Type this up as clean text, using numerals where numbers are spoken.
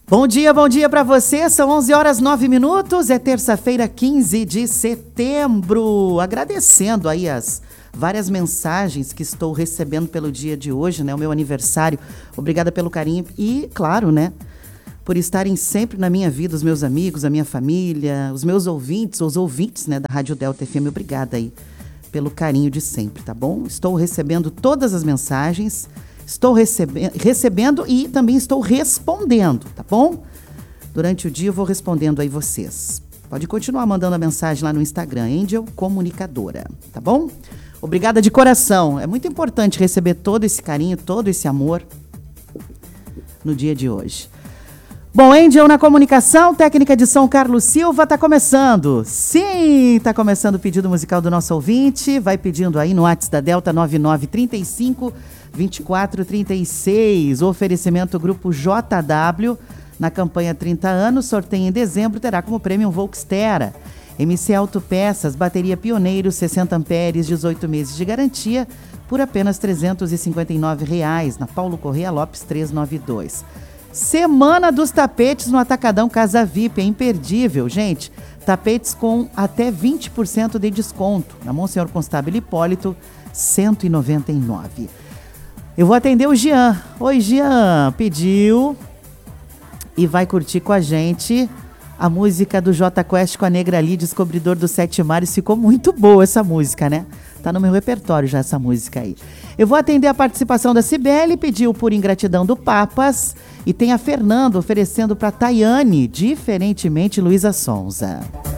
Bom dia para você. São 11 horas 9 minutos. É terça-feira, 15 de setembro. Agradecendo aí as várias mensagens que estou recebendo pelo dia de hoje, né? O meu aniversário. Obrigada pelo carinho e, claro, né? Por estarem sempre na minha vida, os meus amigos, a minha família, os meus ouvintes, os ouvintes, né, da Rádio Delta FM. Obrigada aí pelo carinho de sempre, tá bom? Estou recebendo todas as mensagens. Estou recebendo e também estou respondendo, tá bom? Durante o dia eu vou respondendo aí vocês. Pode continuar mandando a mensagem lá no Instagram, Angel Comunicadora, tá bom? Obrigada de coração. É muito importante receber todo esse carinho, todo esse amor no dia de hoje. Bom, Angel na comunicação, técnica de som Carlos Silva, tá começando. Sim, tá começando o pedido musical do nosso ouvinte. Vai pedindo aí no WhatsApp da Delta 9935-2436. O oferecimento Grupo JW na campanha 30 anos, sorteio em dezembro, terá como prêmio um Volkswagen. MC Autopeças, bateria Pioneiro, 60 amperes, 18 meses de garantia, por apenas R$ 359,00, na Paulo Correia Lopes 392. Semana dos tapetes no Atacadão Casa VIP, é imperdível, gente. Tapetes com até 20% de desconto. Na Monsenhor Constável Hipólito, 199. Eu vou atender o Jean. Oi, Jean. Pediu e vai curtir com a gente a música do J Quest com a Negra Lee, Descobridor dos Sete Mares. Ficou muito boa essa música, né? Tá no meu repertório já essa música aí. Eu vou atender a participação da Cibele, pediu Por Ingratidão do Papas. E tem a Fernanda oferecendo para Tayane, Diferentemente, Luísa Sonza.